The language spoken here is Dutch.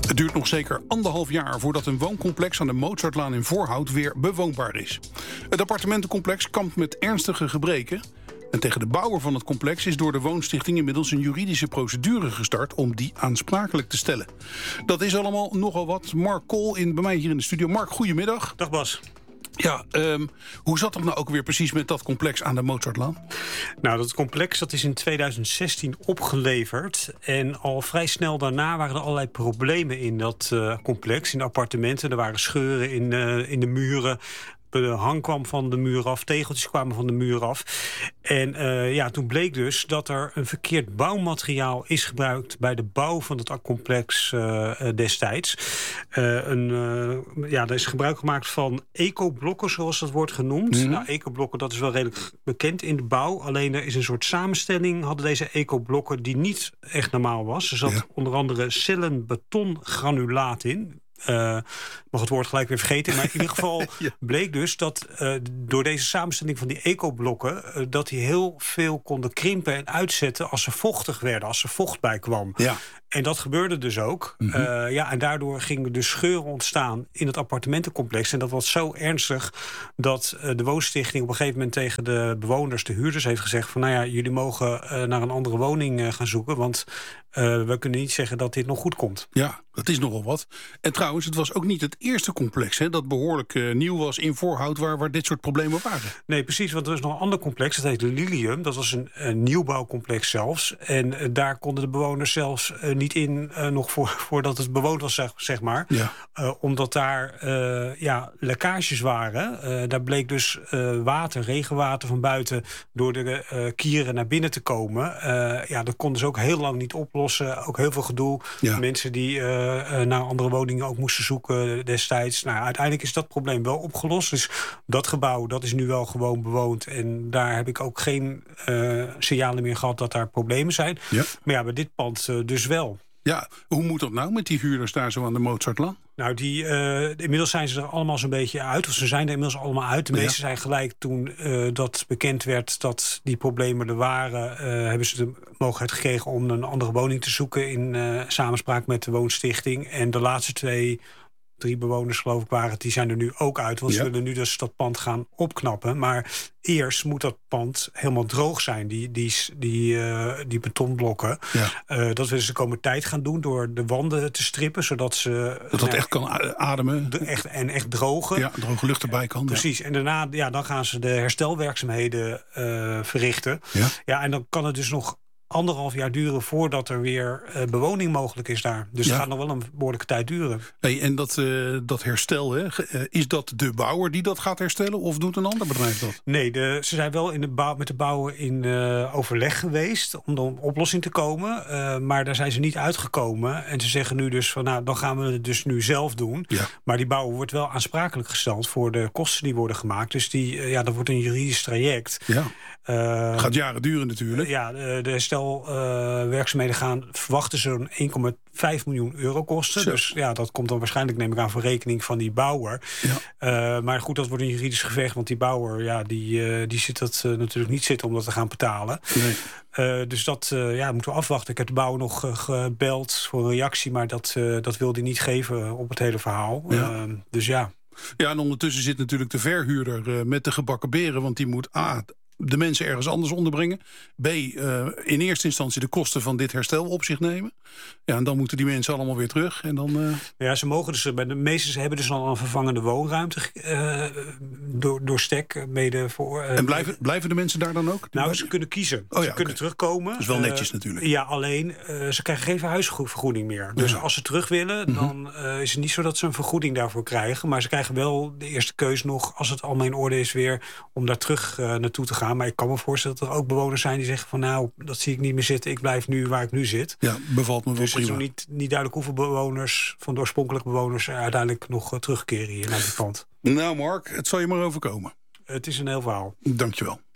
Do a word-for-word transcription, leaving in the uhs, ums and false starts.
Het duurt nog zeker anderhalf jaar voordat een wooncomplex aan de Mozartlaan in Voorhout weer bewoonbaar is. Het appartementencomplex kampt met ernstige gebreken. En tegen de bouwer van het complex is door de Woonstichting inmiddels een juridische procedure gestart om die aansprakelijk te stellen. Dat is allemaal nogal wat. Mark Kool in, bij mij hier in de studio. Mark, goedemiddag. Dag Bas. Ja, um, hoe zat het nou ook weer precies met dat complex aan de Mozartlaan? Nou, dat complex dat is in tweeduizend zestien opgeleverd. En al vrij snel daarna waren er allerlei problemen in dat uh, complex, in de appartementen. Er waren scheuren in, uh, in de muren. De hang kwam van de muur af, tegeltjes kwamen van de muur af. En uh, ja, toen bleek dus dat er een verkeerd bouwmateriaal is gebruikt bij de bouw van het complex uh, destijds. Uh, een, uh, ja, er is gebruik gemaakt van ecoblokken, zoals dat wordt genoemd. Mm-hmm. Nou, ecoblokken, dat is wel redelijk bekend in de bouw. Alleen er is een soort samenstelling, hadden deze ecoblokken die niet echt normaal was. Er zat ja. onder andere cellen-betongranulaat in. Uh, mag het woord gelijk weer vergeten. Maar in ieder geval ja. bleek dus dat uh, door deze samenstelling van die ecoblokken Uh, dat die heel veel konden krimpen en uitzetten als ze vochtig werden, als er vocht bij kwam. Ja. En dat gebeurde dus ook. Mm-hmm. Uh, ja, en daardoor gingen dus scheuren ontstaan in het appartementencomplex. En dat was zo ernstig dat uh, de Woonstichting op een gegeven moment tegen de bewoners, de huurders, heeft gezegd van nou ja, jullie mogen uh, naar een andere woning uh, gaan zoeken. Want uh, we kunnen niet zeggen dat dit nog goed komt. Ja, dat is nogal wat. En trouwens, het was ook niet het eerste complex hè, dat behoorlijk uh, nieuw was in Voorhout waar, waar dit soort problemen waren. Nee, precies, want er is nog een ander complex. Dat heet Lilium. Dat was een, een nieuwbouwcomplex zelfs. En uh, daar konden de bewoners zelfs uh, niet in, uh, nog voor, voordat het bewoond was, zeg, zeg maar. Ja. Uh, omdat daar uh, ja, lekkages waren. Uh, daar bleek dus uh, water, regenwater van buiten door de uh, kieren naar binnen te komen. Uh, ja, dat konden ze ook heel lang niet oplossen. Ook heel veel gedoe. Ja. Mensen die uh, uh, naar andere woningen ook moesten zoeken destijds. Nou, uiteindelijk is dat probleem wel opgelost. Dus dat gebouw, dat is nu wel gewoon bewoond. En daar heb ik ook geen uh, signalen meer gehad dat daar problemen zijn. Ja. Maar ja, bij dit pand uh, dus wel. Ja, hoe moet dat nou met die huurders daar zo aan de Mozartlaan? Nou, die, uh, inmiddels zijn ze er allemaal zo'n beetje uit. Of ze zijn er inmiddels allemaal uit. De meeste ja. zijn gelijk toen uh, dat bekend werd dat die problemen er waren. Uh, hebben ze de mogelijkheid gekregen om een andere woning te zoeken in uh, samenspraak met de Woonstichting. En de laatste twee, drie bewoners geloof ik waren het, die zijn er nu ook uit. Want ja. ze willen nu dus dat pand gaan opknappen. Maar eerst moet dat pand helemaal droog zijn. Die, die, die, uh, die betonblokken. Ja. Uh, dat willen ze de komende tijd gaan doen door de wanden te strippen. Zodat ze dat het echt kan ademen. Echt, en echt drogen. Ja, droge lucht erbij kan. Precies. Ja. En daarna ja, dan gaan ze de herstelwerkzaamheden uh, verrichten. Ja. Ja, en dan kan het dus nog anderhalf jaar duren voordat er weer uh, bewoning mogelijk is daar. Dus ja. het gaat nog wel een behoorlijke tijd duren. Hey, en dat, uh, dat herstel, hè, uh, is dat de bouwer die dat gaat herstellen of doet een ander bedrijf dat? Nee, de, ze zijn wel in de bouw, met de bouwer in uh, overleg geweest om een oplossing te komen. Uh, maar daar zijn ze niet uitgekomen. En ze zeggen nu dus van nou, dan gaan we het dus nu zelf doen. Ja. Maar die bouwer wordt wel aansprakelijk gesteld voor de kosten die worden gemaakt. Dus die, uh, ja, dat wordt een juridisch traject. Ja. Uh, gaat jaren duren natuurlijk. Uh, ja, de, de herstel Uh, werkzaamheden gaan, verwachten ze zo'n één komma vijf miljoen euro kosten. Zo. Dus ja, dat komt dan waarschijnlijk, neem ik aan, voor rekening van die bouwer. Ja. Uh, maar goed, dat wordt een juridisch gevecht, want die bouwer, ja, die, uh, die zit dat uh, natuurlijk niet zitten om dat te gaan betalen. Nee. Uh, dus dat uh, ja, moeten we afwachten. Ik heb de bouwer nog uh, gebeld voor een reactie, maar dat, uh, dat wil hij niet geven op het hele verhaal. Ja. Uh, dus ja. Ja, en ondertussen zit natuurlijk de verhuurder uh, met de gebakken beren, want die moet A, de mensen ergens anders onderbrengen. B, uh, in eerste instantie de kosten van dit herstel op zich nemen. Ja, en dan moeten die mensen allemaal weer terug. En dan, uh... Ja, ze mogen dus, bij de meesten hebben dus al een vervangende woonruimte uh, door, door stek. Mede voor, uh, en blijven, blijven de mensen daar dan ook? Nou, ze kunnen kiezen. Oh, ja, ze kunnen okay. terugkomen. Dat is wel netjes uh, natuurlijk. Ja, alleen uh, ze krijgen geen verhuisvergoeding meer. Dus ja. als ze terug willen, dan uh, is het niet zo dat ze een vergoeding daarvoor krijgen. Maar ze krijgen wel de eerste keus nog, als het allemaal in orde is weer, om daar terug uh, naartoe te gaan. Maar ik kan me voorstellen dat er ook bewoners zijn die zeggen van nou, dat zie ik niet meer zitten. Ik blijf nu waar ik nu zit. Ja, bevalt me wel dus prima. Het is nog niet, niet duidelijk hoeveel bewoners van de oorspronkelijke bewoners er uiteindelijk nog uh, terugkeren hier naar dit pand. Nou Mark, het zal je maar overkomen. Het is een heel verhaal. Dankjewel.